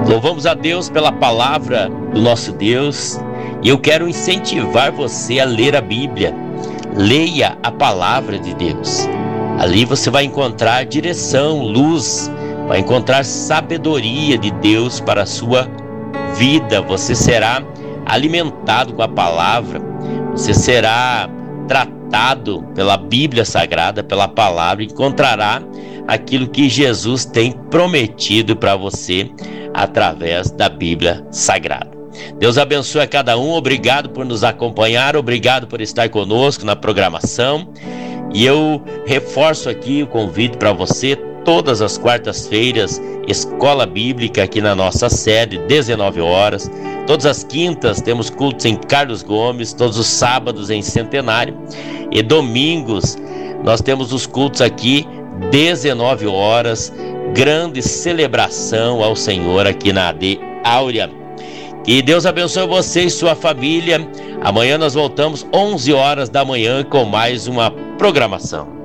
Louvamos a Deus pela palavra do nosso Deus e eu quero incentivar você a ler a Bíblia. Leia a palavra de Deus. Ali você vai encontrar direção, luz, vai encontrar sabedoria de Deus para a sua vida. Você será alimentado com a palavra, você será tratado pela Bíblia Sagrada, pela palavra, encontrará aquilo que Jesus tem prometido para você através da Bíblia Sagrada. Deus abençoe a cada um, obrigado por nos acompanhar, obrigado por estar conosco na programação. E eu reforço aqui o convite para você, todas as quartas-feiras, Escola Bíblica aqui na nossa sede, 19 horas. Todas as quintas temos cultos em Carlos Gomes, todos os sábados em Centenário. E domingos nós temos os cultos aqui, 19 horas, grande celebração ao Senhor aqui na AD Áurea. Que Deus abençoe você e sua família. Amanhã nós voltamos 11 horas da manhã com mais uma programação.